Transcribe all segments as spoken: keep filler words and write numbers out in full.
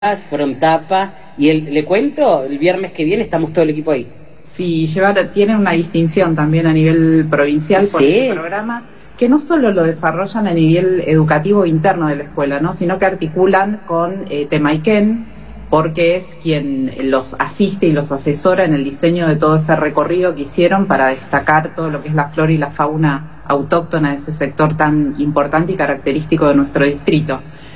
Frontapa, y el, le cuento, el viernes que viene estamos todo el equipo ahí. Sí, lleva, tiene una distinción también a nivel provincial por Sí. ese programa, que no solo lo desarrollan a nivel educativo interno de la escuela, ¿no? Sino que articulan con eh, Temaiken, porque es quien los asiste y los asesora en el diseño de todo ese recorrido que hicieron para destacar todo lo que es la flora y la fauna autóctona de ese sector tan importante y característico de nuestro distrito.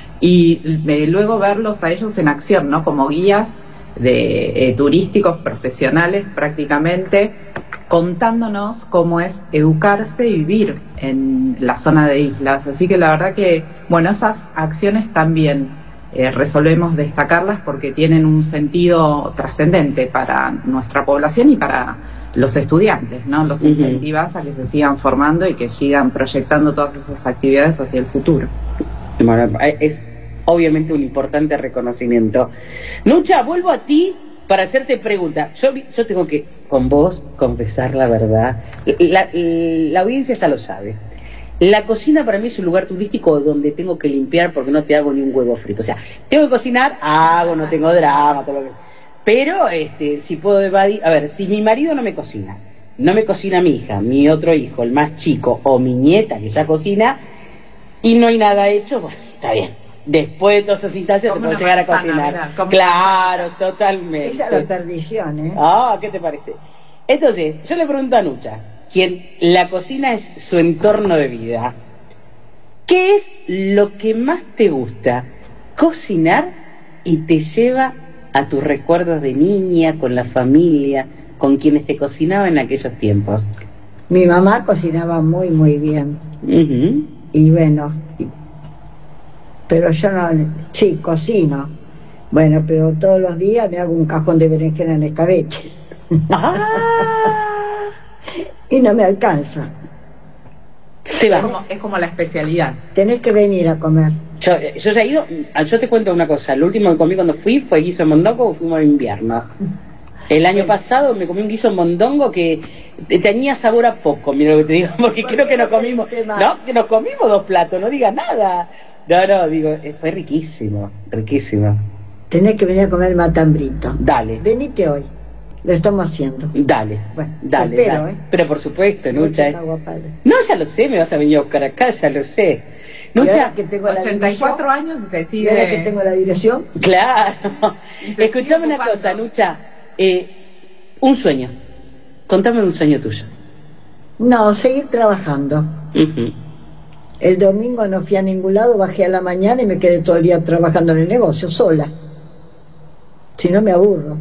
Y eh, luego verlos a ellos en acción, ¿no? Como guías de eh, turísticos profesionales prácticamente, contándonos cómo es educarse y vivir en la zona de islas. Así que la verdad que, bueno, esas acciones también eh, resolvemos destacarlas porque tienen un sentido trascendente para nuestra población y para los estudiantes, ¿no? Los incentivas a que se sigan formando y que sigan proyectando todas esas actividades hacia el futuro. Bueno, es obviamente un importante reconocimiento. Nucha, vuelvo a ti para hacerte pregunta. Yo, yo tengo que, con vos, confesar la verdad. La, la, la audiencia ya lo sabe. La cocina para mí es un lugar turístico donde tengo que limpiar porque no te hago ni un huevo frito. O sea, tengo que cocinar, hago, no tengo drama, todo lo que... Pero, este, si puedo evadir... A ver, si mi marido no me cocina, no me cocina mi hija, mi otro hijo, el más chico, o mi nieta que ya cocina, y no hay nada hecho, bueno, está bien. Después de todas esas instancias te puedo llegar a cocinar. Claro, totalmente. Esa es la perdición, ¿eh? Ah, ¿qué te parece? Entonces, yo le pregunto a Nucha, quien la cocina es su entorno de vida, ¿qué es lo que más te gusta cocinar y te lleva a tus recuerdos de niña, con la familia, con quienes te cocinaban en aquellos tiempos? Mi mamá cocinaba muy, muy bien. Uh-huh. Y bueno, y, pero yo no, sí, cocino. Bueno, pero todos los días me hago un cajón de berenjena en escabeche. Ah. Y no me alcanza. Se es, como, es como la especialidad. Tenés que venir a comer. Yo, yo ya he ido, yo te cuento una cosa, lo último que comí cuando fui fue guiso de mondongo, fuimos en invierno. El año pasado me comí un guiso de mondongo que tenía sabor a poco, mira lo que te digo, porque ¿Por creo que nos comimos, no, que nos comimos dos platos, no digas nada. No, no, digo, fue riquísimo, riquísimo. Tenés que venir a comer matambrito. Dale. Venite hoy, lo estamos haciendo. Dale, bueno, dale, espero, dale. ¿eh? Pero por supuesto, si Nucha. Eh. No, ya lo sé, me vas a venir a buscar acá, ya lo sé. Nucha, que tengo ochenta y cuatro años y se sigue. ¿Y ahora que tengo la dirección? Claro. Escuchame una cosa, Nucha. Eh, un sueño. Contame un sueño tuyo. No, seguir trabajando. Uh-huh. El domingo no fui a ningún lado, bajé a la mañana y me quedé todo el día trabajando en el negocio, sola. Si no me aburro.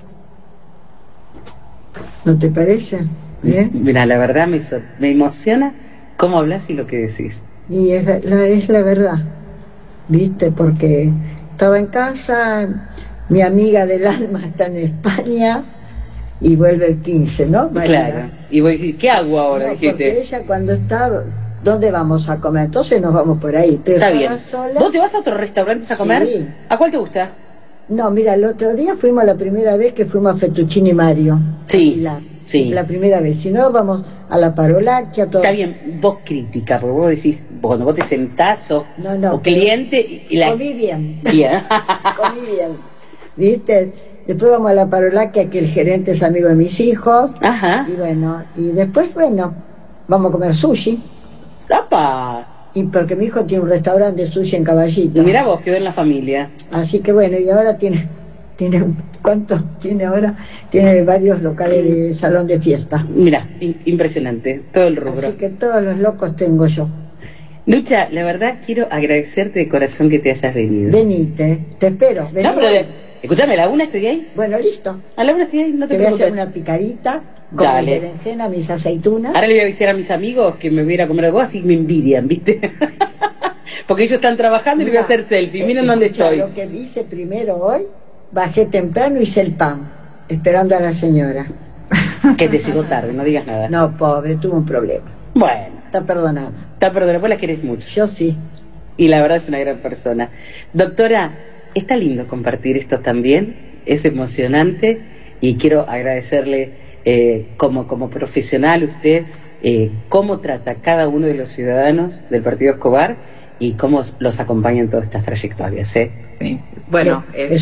¿No te parece? ¿Eh? Mira, la verdad me, so me emociona cómo hablas y lo que decís. Y es la, es la verdad, ¿viste? Porque estaba en casa, mi amiga del alma está en España y vuelve el quince, ¿no, María? Claro. Y vos decís, ¿qué hago ahora? No, Dijiste. porque ella cuando está, ¿dónde vamos a comer? Entonces nos vamos por ahí. Pero está bien. Sola. ¿Vos te vas a otros restaurantes a comer? Sí. ¿A cuál te gusta? No, mira, el otro día fuimos la primera vez que fuimos a Fettuccine Mario. Sí, la, sí. La primera vez. Si no, vamos a la Parolacchia, todo. Está bien, vos crítica, porque vos decís, cuando vos te sentás o, no, no, o cliente... Y la... Comí bien. Bien. Comí bien. ¿Viste? Después vamos a la Parolacchia, que el gerente es amigo de mis hijos. Ajá. Y bueno, y después, bueno, vamos a comer sushi. ¡Apa! Y porque mi hijo tiene un restaurante de sushi en Caballito. Y mirá vos, quedó en la familia. Así que bueno, y ahora tiene, tiene ¿cuántos tiene ahora? Tiene varios locales de salón de fiesta. Mirá, impresionante, todo el rubro. Así que todos los locos tengo yo. Lucha, la verdad quiero agradecerte de corazón que te hayas venido. Venite, te espero. Vení. No, pero de, escuchame, ¿a la una estoy ahí? Bueno, listo. ¿A la una estoy ahí? No te, te voy a preocupes. hacer una picadita con Dale. mi berenjena, mis aceitunas. Ahora le voy a avisar a mis amigos que me voy a ir a comer algo así me envidian, ¿viste? Porque ellos están trabajando y le voy a hacer selfie. Eh, Miren dónde estoy. Lo que hice primero hoy, bajé temprano y hice el pan, esperando a la señora. Que te llegó tarde, no digas nada. No, pobre, tuvo un problema. Bueno. Está perdonada. Está perdonada, vos la querés mucho. Yo sí. Y la verdad es una gran persona. Doctora, está lindo compartir esto también, es emocionante y quiero agradecerle eh, como, como profesional usted, eh, cómo trata a cada uno de los ciudadanos del Partido Escobar y cómo los acompaña en todas estas trayectorias, ¿eh? Sí. Bueno, Eh, es